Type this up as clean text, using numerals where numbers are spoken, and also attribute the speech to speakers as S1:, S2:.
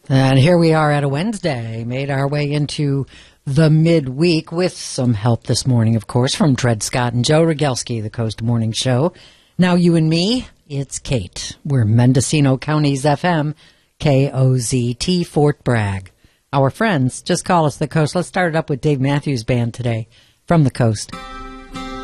S1: And here we are at a Wednesday, made our way into the midweek with some help this morning, of course, from Dred Scott and Joe Rogelski, the Coast Morning Show. Now you and me, it's Kate. We're Mendocino County's FM, KOZT, Fort Bragg. Our friends, just call us the Coast. Let's start it up with Dave Matthews Band today from the Coast.